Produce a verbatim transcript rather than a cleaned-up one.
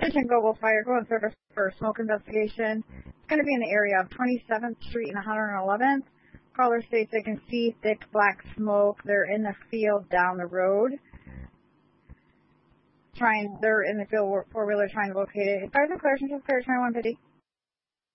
Attention Global Fire, go in service for a smoke investigation. It's going to be in the area of twenty-seventh Street and one hundred eleventh. Caller states they can see thick black smoke. They're in the field down the road. Trying, they're in the field four-wheeler trying to locate it. Fires and clear, twenty-one fifty.